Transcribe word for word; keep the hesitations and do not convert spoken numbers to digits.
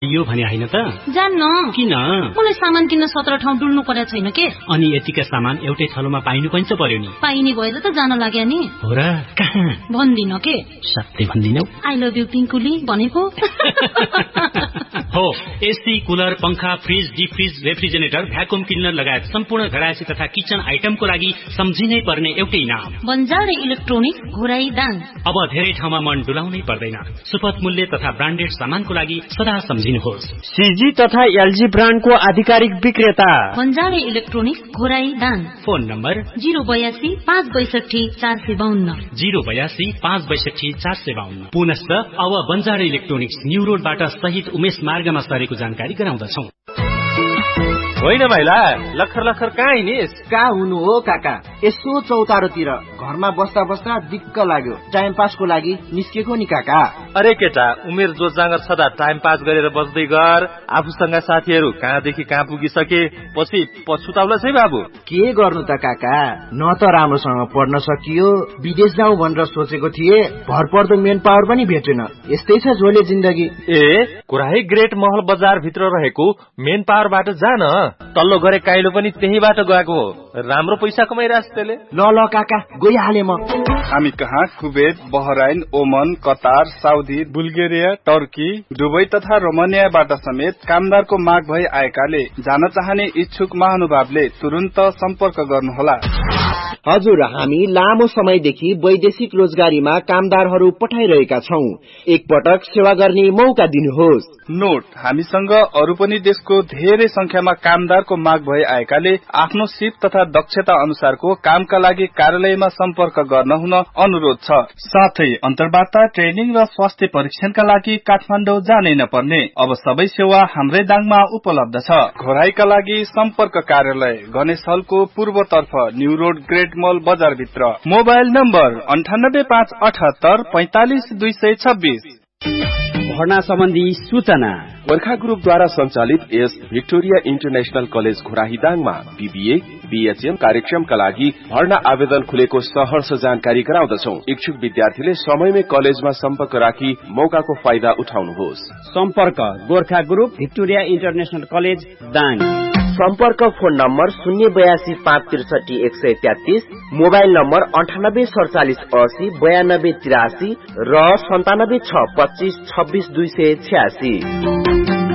यो भने होइन त जान्न किन मलाई सामान किन्न सत्र ठाउँ डुल्नु परेको छैन के अनि यतिका सामान एउटै थलोमा पाइनु पनि त पर्यो नि पाइने भएर त जान लाग्यो नि हो र कहाँ भन्दिन के सत्य भन्दिनौ आई लभ यु पिङ्कुली भनेको हो एसी कुलर पंखा fridge deep fridge refrigerator vacuum cleaner लगायत सम्पूर्ण घरायसी तथा किचन आइटमको लागि सम्झिनै पर्ने एउटै नाम बन्जारे इलेक्ट्रोनिक्स घोराई दाङ अब धेरै ठाउँमा मन डुलाउनै पर्दैन सुपथ मूल्य तथा ब्रान्डेड सामानको लागि सदा सम्झिनुहोस् सीजी तथा एलजी ब्रान्डको आधिकारिक विक्रेता बन्जारे electronics Ghorahi Dang phone number zero बयासी पाँच बैसठी चार सय बाहन्न जीरो बयासी पाँच बैसठी चार सय बाहन्न पुनश्च अब बन्जारे इलेक्ट्रोनिक्स न्यू रोडबाट सहित उमेश मार्गमा सरेको जानकारी गराउँदछौ होइन भाइला लखर लखर कहाँ हिँडिस कहाँ हुनु हो काका यसो चौतारोतिर घरमा बस्दा बस्दा दिक्क लाग्यो टाइम पासको लागि निस्केको नि काका अरे केटा उमेर जोजागर छदा टाइम पास गरेर बस्दै गर आफूसँग साथीहरू कहाँदेखि कहाँ पुगिसके पछि पछुताउला छै बाबु के गर्नु त काका न त राम्रोसँग पढ्न सकियो विदेश जाउँ भनेर सोचेको थिए भरपर्दो मेन पावर पनि भेटेन यस्तै छ झोले जिन्दगी ए कुराहै ग्रेट महल बजार भित्र रहेको मेन पावरबाट जान तल्लो गरे काइलो पनि त्यहीबाट गएको हो राम्रो पैसा कमाइरहेछ त्यसले ल ल काका गइहाले म हामी कहाँ कुवेत बहराइन ओमन Qatar Saudi Bulgaria Turkey Dubai तथा रोमानियाबाट समेत कामदारको माग भई आएकाले जान चाहने इच्छुक महानुभावले तुरुन्त सम्पर्क गर्नुहोला हजुर हामी लामो समयदेखि वैदेशिक रोजगारीमा कामदारहरू पठाइरहेका छौं एकपटक सेवा गर्ने मौका दिनुहोस् नोट हामीसँग अरू पनि देशको धेरै संख्यामा कामदारको माग भई आएकाले आफ्नो सिप तथा दक्षता अनुसारको कामका लागि कार्यालयमा सम्पर्क गर्न हुन अनुरोध छ साथै अन्तर्वार्ता ट्रेनिङ र स्वास्थ्य परीक्षणका लागि काठमाडौँ जानै नपर्ने अब सबै सेवा हाम्रै दाङमा उपलब्ध छ घोराईका लागि सम्पर्क कार्यालय गणेश हलको पूर्वतर्फ न्यू रोड ग्रेट मल बजार भित्र मोबाइल नम्बर अन्ठानब्बे पाँच अठहत्तर पैंतालिस दुई सय छब्बीस भर्ना सम्बन्धी सूचना गोर्खा ग्रुपद्वारा सञ्चालित यस Victoria international college घोराहीदाङमा BBA BHM कार्यक्रमका लागि भर्ना आवेदन खुलेको सहर्ष जानकारी गराउँदछौ इच्छुक विद्यार्थीले समयमै कलेजमा सम्पर्क राखी मौकाको फाइदा उठाउनुहोस् सम्पर्क Gorkha group Victoria international college Dang सम्पर्क फोन नम्बर शून्य बयासी पाँच त्रिसठी एक सय तेत्तीस मोबाइल नम्बर अन्ठानब्बे सडचालिस असी बयानब्बे तिरासी र सन्तानब्बे छ पच्चीस छब्बीस दुई सय छ्यासी